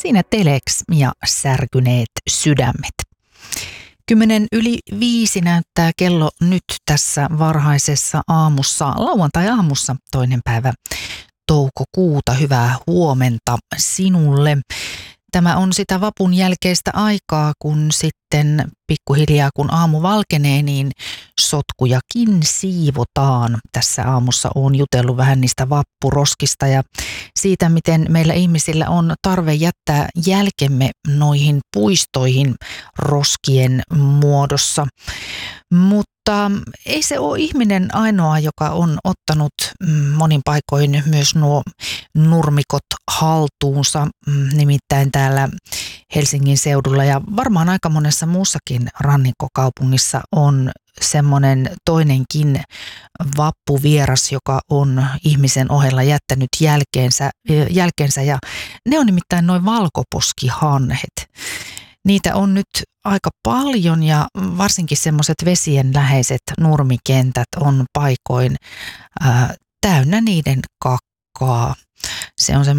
Siinä Telex ja Särkyneet sydämet. 4:10 näyttää kello nyt tässä varhaisessa aamussa, lauantai-aamussa 2. päivä toukokuuta. Hyvää huomenta sinulle. Tämä on sitä vapun jälkeistä aikaa, kun sitten pikkuhiljaa kun aamu valkenee, niin sotkujakin siivotaan. Tässä aamussa olen jutellut vähän niistä vappuroskista ja siitä, miten meillä ihmisillä on tarve jättää jälkemme noihin puistoihin roskien muodossa. Mutta ei se ole ihminen ainoa, joka on ottanut monin paikoin myös nuo nurmikot haltuunsa, nimittäin täällä Helsingin seudulla ja varmaan aika monessa muussakin rannikkokaupungissa on semmoinen toinenkin vappuvieras, joka on ihmisen ohella jättänyt jälkeensä ja ne on nimittäin noin valkoposkihanhet. Niitä on nyt aika paljon ja varsinkin semmoiset vesien läheiset nurmikentät on paikoin täynnä niiden kakkaa. Se on